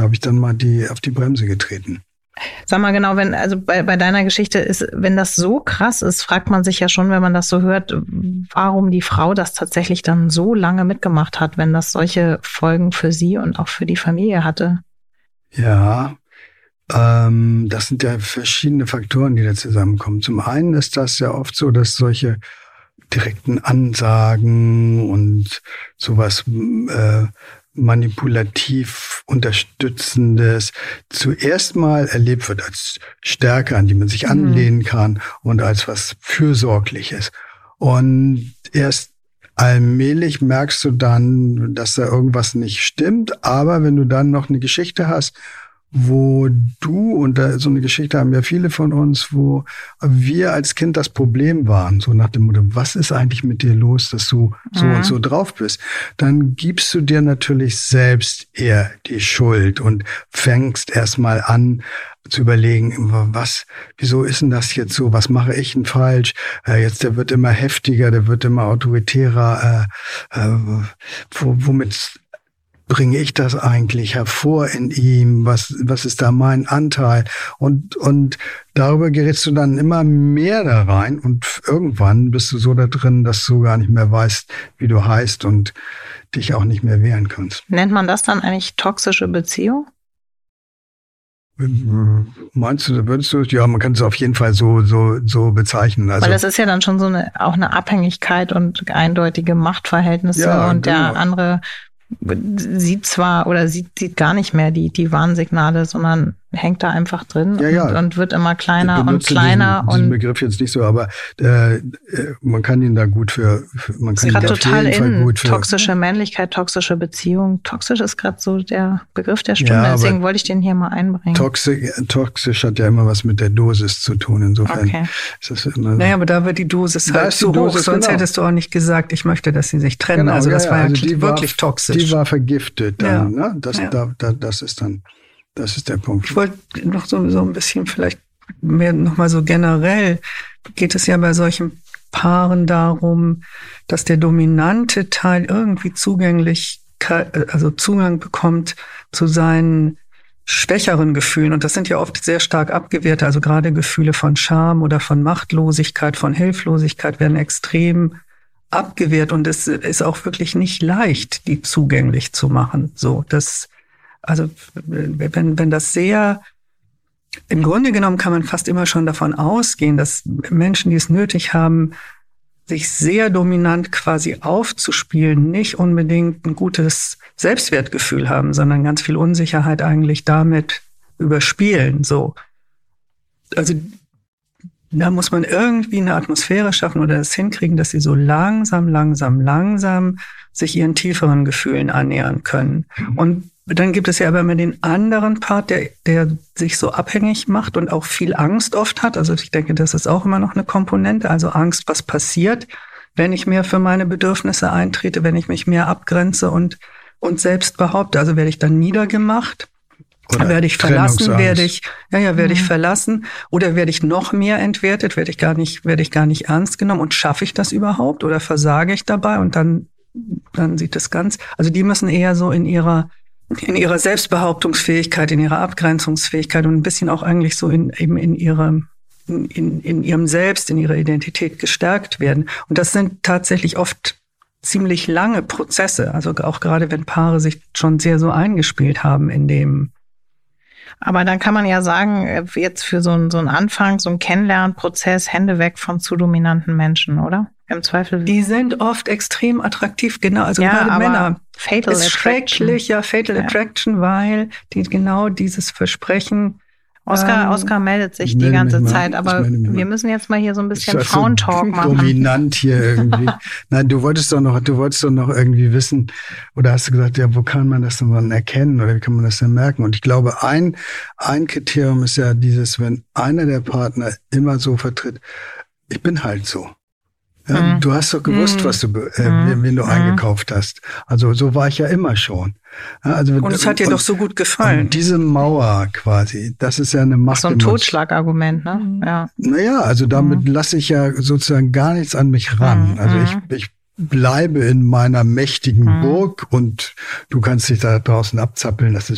habe ich dann mal auf die Bremse getreten. Sag mal genau, bei deiner Geschichte ist, wenn das so krass ist, fragt man sich ja schon, wenn man das so hört, warum die Frau das tatsächlich dann so lange mitgemacht hat, wenn das solche Folgen für sie und auch für die Familie hatte. Ja, das sind ja verschiedene Faktoren, die da zusammenkommen. Zum einen ist das ja oft so, dass solche direkten Ansagen und sowas manipulativ Unterstützendes zuerst mal erlebt wird als Stärke, an die man sich anlehnen kann und als was Fürsorgliches. Und erst allmählich merkst du dann, dass da irgendwas nicht stimmt. Aber wenn du dann noch eine Geschichte hast, wo so eine Geschichte haben ja viele von uns, wo wir als Kind das Problem waren, so nach dem Motto, was ist eigentlich mit dir los, dass du so und so drauf bist, dann gibst du dir natürlich selbst eher die Schuld und fängst erstmal an zu überlegen, wieso ist denn das jetzt so, was mache ich denn falsch, der wird immer heftiger, der wird immer autoritärer, womit bringe ich das eigentlich hervor in ihm? Was ist da mein Anteil? Und darüber gerätst du dann immer mehr da rein und irgendwann bist du so da drin, dass du gar nicht mehr weißt, wie du heißt und dich auch nicht mehr wehren kannst. Nennt man das dann eigentlich toxische Beziehung? Meinst du, würdest du? Ja, man kann es auf jeden Fall so bezeichnen. Also, weil das ist ja dann schon auch eine Abhängigkeit und eindeutige Machtverhältnisse, ja, und genau. Der andere sieht gar nicht mehr die Warnsignale, sondern hängt da einfach drin und wird immer kleiner und kleiner. Diesen Begriff jetzt nicht so, aber man kann ihn da gut man kann ihn gerade total auf jeden Fall gut für toxische Männlichkeit, toxische Beziehung. Toxisch ist gerade so der Begriff der Stunde, deswegen wollte ich den hier mal einbringen. Toxisch hat ja immer was mit der Dosis zu tun, insofern ist das immer so. Naja, aber da wird die Dosis halt zu hoch, sonst hättest du auch nicht gesagt, ich möchte, dass sie sich trennen. Genau, also das war ja die wirklich toxisch. Die war vergiftet dann, ne? Das ist der Punkt. Ich wollte noch so ein bisschen vielleicht mehr nochmal so generell, geht es ja bei solchen Paaren darum, dass der dominante Teil irgendwie Zugang bekommt zu seinen schwächeren Gefühlen. Und das sind ja oft sehr stark abgewehrte, also gerade Gefühle von Scham oder von Machtlosigkeit, von Hilflosigkeit werden extrem abgewehrt. Und es ist auch wirklich nicht leicht, die zugänglich zu machen. Also wenn das im Grunde genommen kann man fast immer schon davon ausgehen, dass Menschen, die es nötig haben, sich sehr dominant quasi aufzuspielen, nicht unbedingt ein gutes Selbstwertgefühl haben, sondern ganz viel Unsicherheit eigentlich damit überspielen. So. Also da muss man irgendwie eine Atmosphäre schaffen oder es hinkriegen, dass sie so langsam sich ihren tieferen Gefühlen annähern können. Und dann gibt es ja aber immer den anderen Part, der sich so abhängig macht und auch viel Angst oft hat. Also ich denke, das ist auch immer noch eine Komponente. Also Angst, was passiert, wenn ich mehr für meine Bedürfnisse eintrete, wenn ich mich mehr abgrenze und selbst behaupte. Also werde ich dann niedergemacht? Oder werde ich verlassen? Werde ich verlassen? Oder werde ich noch mehr entwertet? Werde ich gar nicht ernst genommen? Und schaffe ich das überhaupt? Oder versage ich dabei? Und dann sieht das also die müssen eher so in ihrer Selbstbehauptungsfähigkeit, in ihrer Abgrenzungsfähigkeit und ein bisschen auch eigentlich so in ihrem Selbst, in ihrer Identität gestärkt werden. Und das sind tatsächlich oft ziemlich lange Prozesse. Also auch gerade wenn Paare sich schon sehr so eingespielt haben in dem. Aber dann kann man ja sagen, jetzt für so einen Anfang, so einen Kennenlernprozess, Hände weg von zu dominanten Menschen, oder? Im Zweifel. Die sind oft extrem attraktiv, genau. Also gerade Männer. Fatal ist Attraction. Schrecklich, ja, Fatal Attraction, weil die genau dieses Versprechen. Oskar meldet sich die ganze Zeit, aber wir müssen jetzt mal hier so ein bisschen Frauentalk machen. Dominant hier irgendwie. Nein, du wolltest doch noch irgendwie wissen, oder hast du gesagt, ja, wo kann man das denn dann erkennen oder wie kann man das denn merken? Und ich glaube, ein Kriterium ist ja dieses, wenn einer der Partner immer so vertritt, ich bin halt so. Ja, du hast doch gewusst, wen du eingekauft hast. Also so war ich ja immer schon. Ja, also, und es hat dir doch so gut gefallen. Und diese Mauer quasi, das ist ja eine Macht. So ein Totschlagargument, ne? Ja. Naja, also damit lasse ich ja sozusagen gar nichts an mich ran. Also ich bleibe in meiner mächtigen Burg und du kannst dich da draußen abzappeln, das ist